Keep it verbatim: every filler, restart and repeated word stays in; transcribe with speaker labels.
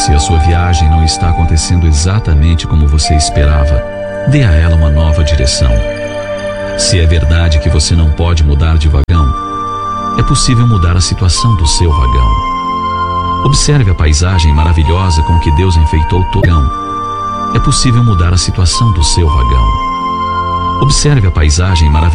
Speaker 1: Se a sua viagem não está acontecendo exatamente como você esperava, dê a ela uma nova direção. Se é verdade que você não pode mudar de vagão, é possível mudar a situação do seu vagão. Observe a paisagem maravilhosa com que Deus enfeitou o vagão. É possível mudar a situação do seu vagão. Observe a paisagem maravilhosa